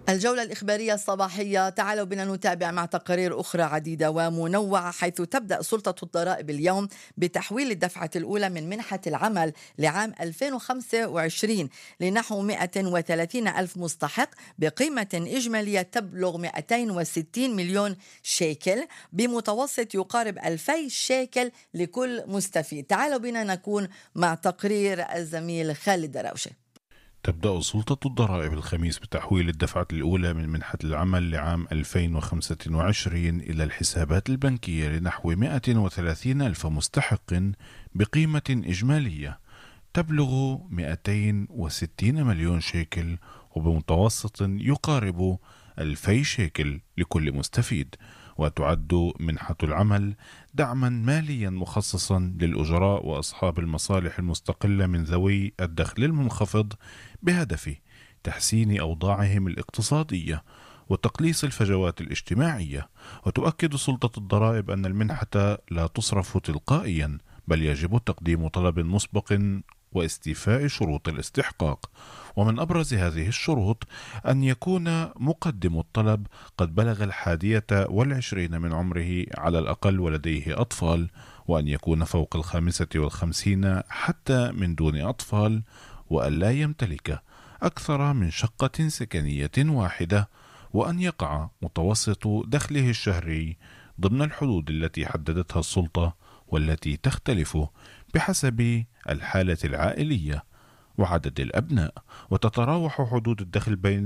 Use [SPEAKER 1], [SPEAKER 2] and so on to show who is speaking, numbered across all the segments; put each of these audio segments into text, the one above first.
[SPEAKER 1] الجولة الإخبارية الصباحية، تعالوا بنا نتابع مع تقارير أخرى عديدة ومنوعة، حيث تبدأ سلطة الضرائب اليوم بتحويل الدفعة الأولى من منحة العمل لعام 2025 لنحو 130 ألف مستحق بقيمة إجمالية تبلغ 260 مليون شيكل بمتوسط يقارب 2000 شيكل لكل مستفيد. تعالوا بنا نكون مع تقرير الزميل خالد دراوشة.
[SPEAKER 2] تبدأ سلطة الضرائب الخميس بتحويل الدفعة الأولى من منحة العمل لعام 2025 إلى الحسابات البنكية لنحو 130 ألف مستحق بقيمة إجمالية تبلغ 260 مليون شيكل وبمتوسط يقارب 2000 شيكل لكل مستفيد. وتعد منحة العمل دعما ماليا مخصصا للأجراء وأصحاب المصالح المستقلة من ذوي الدخل المنخفض بهدف تحسين أوضاعهم الاقتصادية وتقليص الفجوات الاجتماعية. وتؤكد سلطة الضرائب أن المنحة لا تصرف تلقائيا، بل يجب تقديم طلب مسبق واستيفاء شروط الاستحقاق. ومن أبرز هذه الشروط أن يكون مقدم الطلب قد بلغ 21 من عمره على الأقل ولديه أطفال، وأن يكون فوق 55 حتى من دون أطفال، وأن لا يمتلك أكثر من شقة سكنية واحدة، وأن يقع متوسط دخله الشهري ضمن الحدود التي حددتها السلطة والتي تختلف بحسب الحالة العائلية وعدد الأبناء. وتتراوح حدود الدخل بين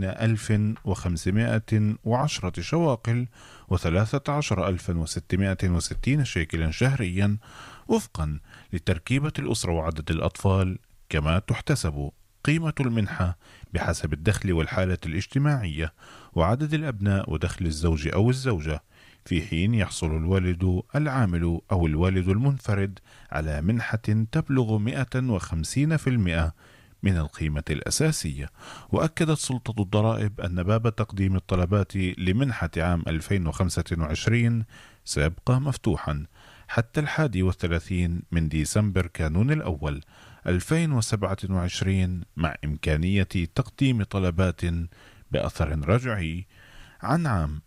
[SPEAKER 2] 1510 شواقل و13660 شيكلا شهريا وفقا لتركيبة الأسرة وعدد الأطفال. كما تحتسب قيمة المنحة بحسب الدخل والحالة الاجتماعية وعدد الأبناء ودخل الزوج أو الزوجة، في حين يحصل الوالد العامل أو الوالد المنفرد على منحة تبلغ 150% من القيمة الأساسية. وأكدت سلطة الضرائب أن باب تقديم الطلبات لمنحة عام 2025 سيبقى مفتوحا حتى 31 من ديسمبر كانون الأول 2027، مع إمكانية تقديم طلبات بأثر رجعي عن عام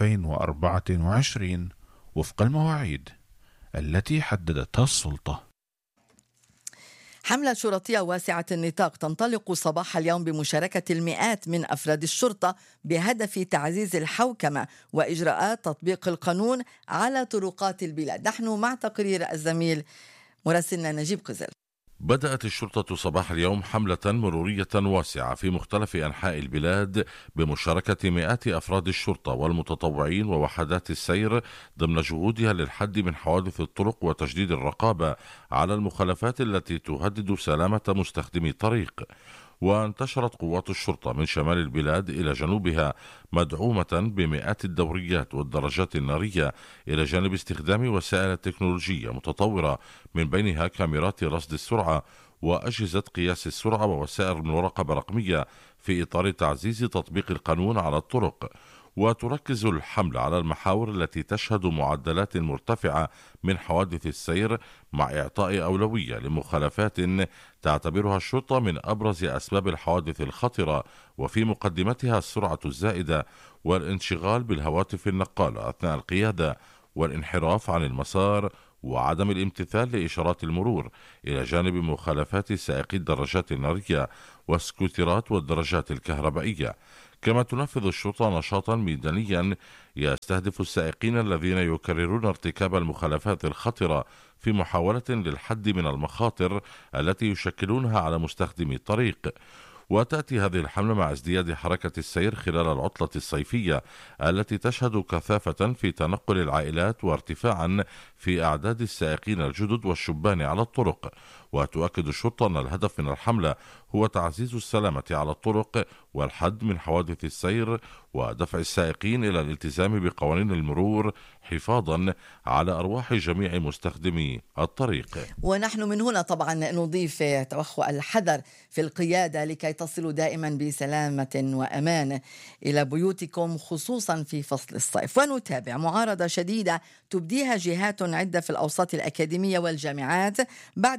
[SPEAKER 2] 2024 وفق المواعيد التي حددتها السلطة.
[SPEAKER 1] حملة شرطية واسعة النطاق تنطلق صباح اليوم بمشاركة المئات من أفراد الشرطة بهدف تعزيز الحوكمة وإجراءات تطبيق القانون على طرقات البلاد. نحن مع تقرير الزميل مراسلنا نجيب قزل.
[SPEAKER 3] بدأت الشرطة صباح اليوم حملة مرورية واسعة في مختلف أنحاء البلاد بمشاركة مئات أفراد الشرطة والمتطوعين ووحدات السير ضمن جهودها للحد من حوادث الطرق وتشديد الرقابة على المخالفات التي تهدد سلامة مستخدمي الطريق. وانتشرت قوات الشرطة من شمال البلاد إلى جنوبها مدعومة بمئات الدوريات والدراجات النارية، إلى جانب استخدام وسائل تكنولوجية متطورة من بينها كاميرات رصد السرعة وأجهزة قياس السرعة ووسائل مراقبة رقمية في إطار تعزيز تطبيق القانون على الطرق. وتركز الحملة على المحاور التي تشهد معدلات مرتفعة من حوادث السير، مع إعطاء أولوية لمخالفات تعتبرها الشرطة من أبرز أسباب الحوادث الخطرة، وفي مقدمتها السرعة الزائدة والانشغال بالهواتف النقالة أثناء القيادة والانحراف عن المسار وعدم الامتثال لإشارات المرور، إلى جانب مخالفات سائقي الدراجات النارية والسكوترات والدراجات الكهربائية. كما تنفذ الشرطة نشاطا ميدانيا يستهدف السائقين الذين يكررون ارتكاب المخالفات الخطرة في محاولة للحد من المخاطر التي يشكلونها على مستخدمي الطريق. وتأتي هذه الحملة مع ازدياد حركة السير خلال العطلة الصيفية التي تشهد كثافة في تنقل العائلات وارتفاعا في أعداد السائقين الجدد والشبان على الطرق. وتؤكد الشرطة أن الهدف من الحملة هو تعزيز السلامة على الطرق والحد من حوادث السير ودفع السائقين إلى الالتزام بقوانين المرور حفاظا على أرواح جميع مستخدمي الطريق.
[SPEAKER 1] ونحن من هنا طبعا نضيف توخؤ الحذر في القيادة لكي تصلوا دائما بسلامة وأمان إلى بيوتكم، خصوصا في فصل الصيف. ونتابع معارضة شديدة تبديها جهات عدة في الأوساط الأكاديمية والجامعات بعد إقرار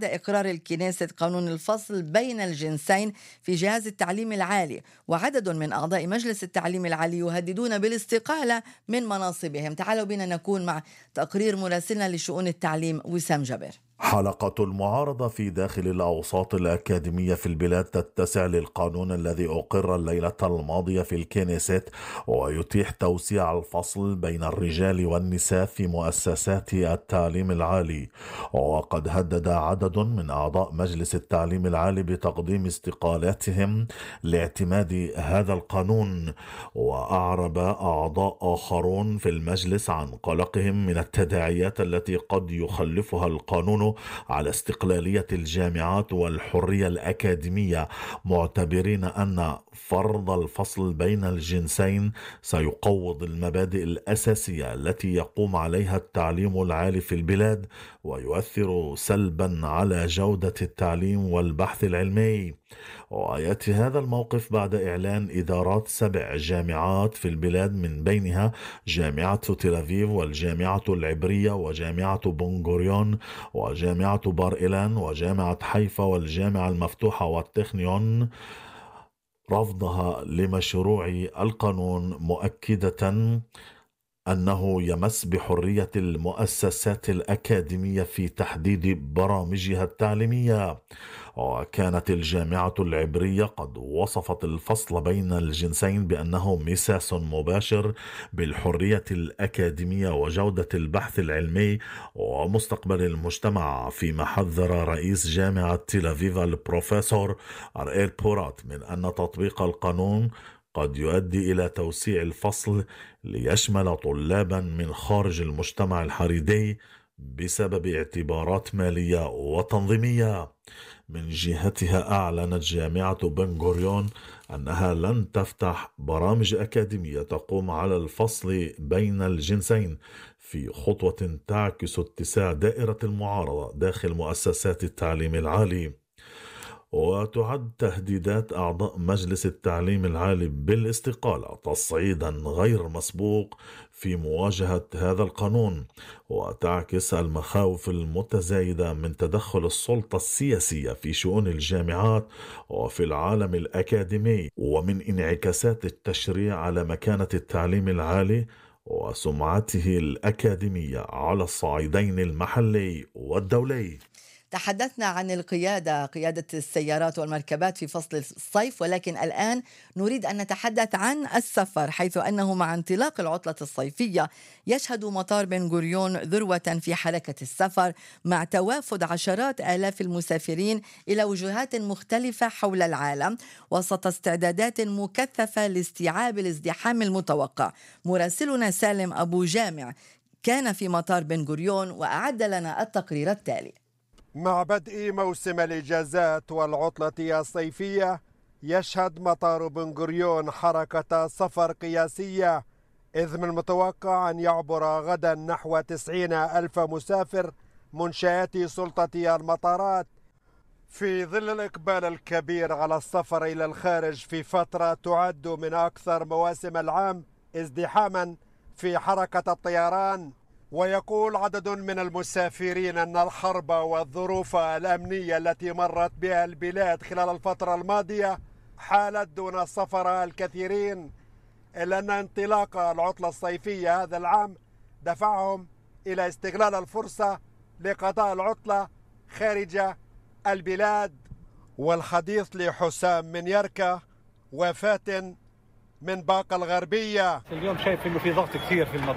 [SPEAKER 1] إصدار الكنيست قانون الفصل بين الجنسين في جهاز التعليم العالي، وعدد من أعضاء مجلس التعليم العالي يهددون بالاستقالة من مناصبهم. تعالوا بنا نكون مع تقرير مراسلنا لشؤون التعليم وسام جابر.
[SPEAKER 4] حلقة المعارضة في داخل الأوساط الأكاديمية في البلاد تتسع للقانون الذي أقر الليلة الماضية في الكنيست ويتيح توسيع الفصل بين الرجال والنساء في مؤسسات التعليم العالي. وقد هدد عدد من أعضاء مجلس التعليم العالي بتقديم استقالاتهم لاعتماد هذا القانون. وأعرب أعضاء آخرون في المجلس عن قلقهم من التداعيات التي قد يخلفها القانون على استقلالية الجامعات والحرية الأكاديمية، معتبرين أن فرض الفصل بين الجنسين سيقوض المبادئ الأساسية التي يقوم عليها التعليم العالي في البلاد ويؤثر سلبا على جودة التعليم والبحث العلمي. ويأتي هذا الموقف بعد إعلان إدارات 7 جامعات في البلاد، من بينها جامعة تل أبيب والجامعة العبرية وجامعة بن غوريون وجامعة بار إيلان وجامعة حيفا والجامعة المفتوحة والتكنيون، رفضها لمشروع القانون، مؤكدة أنه يمس بحرية المؤسسات الأكاديمية في تحديد برامجها التعليمية. وكانت الجامعة العبرية قد وصفت الفصل بين الجنسين بأنه مساس مباشر بالحرية الأكاديمية وجودة البحث العلمي ومستقبل المجتمع، فيما حذر رئيس جامعة تل أبيب البروفيسور أرائيل بورات من أن تطبيق القانون قد يؤدي إلى توسيع الفصل ليشمل طلابا من خارج المجتمع الحريدي بسبب اعتبارات مالية وتنظيمية. من جهتها أعلنت جامعة بن غوريون أنها لن تفتح برامج أكاديمية تقوم على الفصل بين الجنسين، في خطوة تعكس اتساع دائرة المعارضة داخل مؤسسات التعليم العالي. وتعد تهديدات أعضاء مجلس التعليم العالي بالاستقالة تصعيدا غير مسبوق في مواجهة هذا القانون، وتعكس المخاوف المتزايدة من تدخل السلطة السياسية في شؤون الجامعات وفي العالم الأكاديمي، ومن انعكاسات التشريع على مكانة التعليم العالي وسمعته الأكاديمية على الصعيدين المحلي والدولي.
[SPEAKER 1] تحدثنا عن قيادة السيارات والمركبات في فصل الصيف، ولكن الآن نريد أن نتحدث عن السفر، حيث أنه مع انطلاق العطلة الصيفية يشهد مطار بن غوريون ذروة في حركة السفر، مع توافد عشرات آلاف المسافرين إلى وجهات مختلفة حول العالم وسط استعدادات مكثفة لاستيعاب الازدحام المتوقع. مراسلنا سالم أبو جامع كان في مطار بن غوريون وأعد لنا التقرير التالي.
[SPEAKER 5] مع بدء موسم الإجازات والعطلة الصيفية يشهد مطار بن غوريون حركة سفر قياسية، إذ من المتوقع أن يعبر غدا نحو 90,000 مسافر منشآت سلطة المطارات، في ظل الإقبال الكبير على السفر إلى الخارج في فترة تعد من أكثر مواسم العام ازدحاما في حركة الطيران. ويقول عدد من المسافرين أن الحرب والظروف الأمنية التي مرت بها البلاد خلال الفترة الماضية حالت دون سفر الكثيرين، إلا أن انطلاق العطلة الصيفية هذا العام دفعهم إلى استغلال الفرصة لقضاء العطلة خارج البلاد. والحديث لحسام من يركا وفاتن من باقة الغربية.
[SPEAKER 6] اليوم شايف إنه في ضغط كثير في المطار.